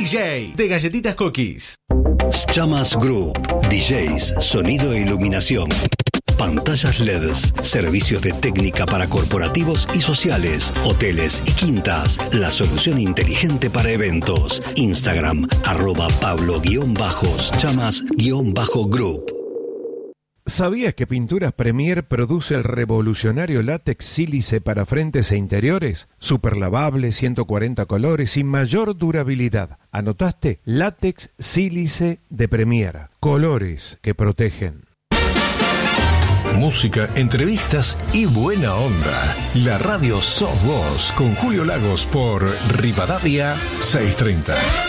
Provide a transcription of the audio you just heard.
DJ de Galletitas Cookies. Chamas Group, DJs, sonido e iluminación, pantallas LEDs, servicios de técnica para corporativos y sociales, hoteles y quintas, la solución inteligente para eventos. Instagram, @Pablo_Chamas_Group. ¿Sabías que Pinturas Premier produce el revolucionario látex sílice para frentes e interiores? Super lavable, 140 colores y mayor durabilidad. ¿Anotaste? Látex sílice de Premier. Colores que protegen. Música, entrevistas y buena onda. La radio sos vos con Julio Lagos por Rivadavia 630.